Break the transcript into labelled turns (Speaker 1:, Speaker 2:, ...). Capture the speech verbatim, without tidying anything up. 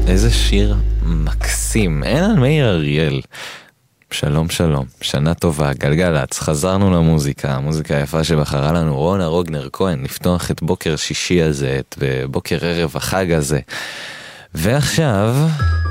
Speaker 1: איזה שיר מקסים. אין על מאיר אריאל. שלום שלום, שנה טובה, גלגלץ, חזרנו למוזיקה, המוזיקה היפה שבחרה לנו רונה רוגנר כהן, לפתוח את בוקר שישי הזה, את בוקר ערב החג הזה. ועכשיו